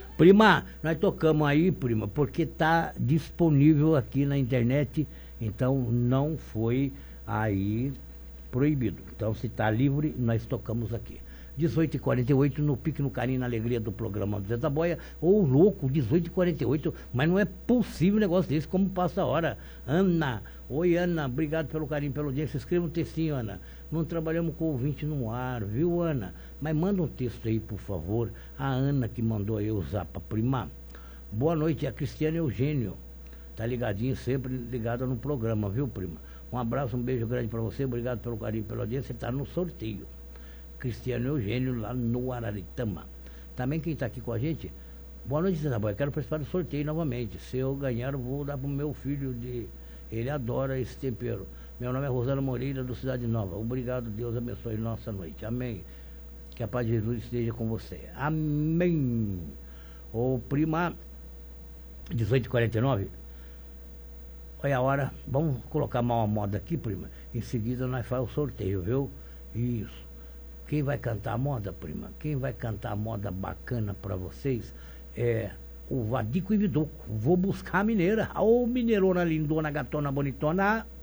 Prima, nós tocamos aí, prima, porque está disponível aqui na internet, então não foi aí proibido. Então, se está livre, nós tocamos aqui. 18h48, no pique, no carinho, na alegria do programa do Zé da Boia. Ô, louco, 18h48, mas não é possível um negócio desse, como passa a hora. Ana, oi Ana, obrigado pelo carinho, pelo dia. Se escreva um textinho, Ana. Não trabalhamos com ouvinte no ar, viu, Ana? Mas manda um texto aí, por favor. A Ana que mandou aí usar para prima. Boa noite, é a Cristiane Eugênio. Tá ligadinho, sempre ligada no programa, viu, prima? Um abraço, um beijo grande para você. Obrigado pelo carinho, pela audiência. Você tá no sorteio. Cristiano Eugênio, lá no Araritama. Também quem está aqui com a gente, boa noite, Zé da Boia. Quero participar do sorteio novamente. Se eu ganhar, eu vou dar pro meu filho. Ele adora esse tempero. Meu nome é Rosana Moreira, do Cidade Nova. Obrigado, Deus abençoe nossa noite. Amém. Que a paz de Jesus esteja com você. Amém. Ô, prima, 18h49. Olha a hora. Vamos colocar mal a moda aqui, prima. Em seguida nós fazemos o sorteio, viu? Isso. Quem vai cantar a moda, prima? Quem vai cantar a moda bacana para vocês é o Vadico e Vidoco. Vou buscar a mineira. Ô, mineirona lindona, gatona, bonitona.